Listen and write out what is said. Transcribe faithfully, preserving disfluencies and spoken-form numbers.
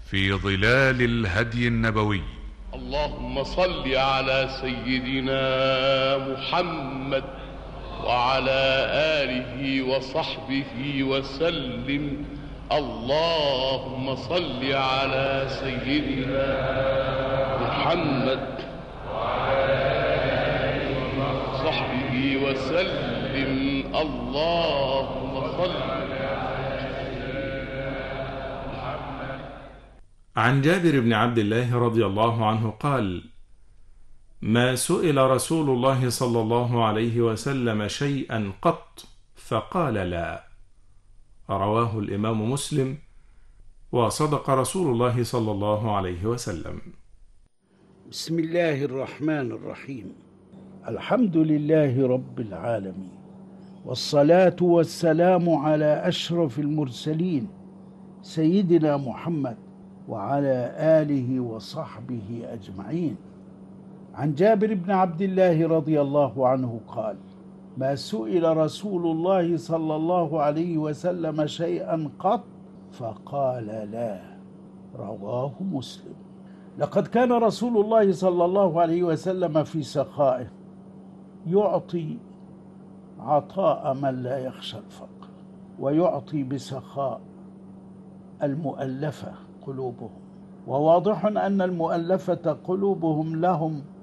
في ظلال الهدي النبوي. اللهم صل على سيدنا محمد وعلى آله وصحبه وسلم. اللهم صل على سيدنا محمد وعلى آله وصحبه وسلم. اللهم صل عن جابر بن عبد الله رضي الله عنه قال: ما سئل رسول الله صلى الله عليه وسلم شيئا قط فقال لا. رواه الإمام مسلم. وصدق رسول الله صلى الله عليه وسلم. بسم الله الرحمن الرحيم. الحمد لله رب العالمين، والصلاة والسلام على أشرف المرسلين سيدنا محمد وعلى آله وصحبه أجمعين. عن جابر بن عبد الله رضي الله عنه قال: ما سئل رسول الله صلى الله عليه وسلم شيئا قط فقال لا. رواه مسلم. لقد كان رسول الله صلى الله عليه وسلم في سخائه يعطي عطاء من لا يخشى الفقر، ويعطي بسخاء المؤلفة قلوبهم، وواضح أن المؤلفة قلوبهم لهم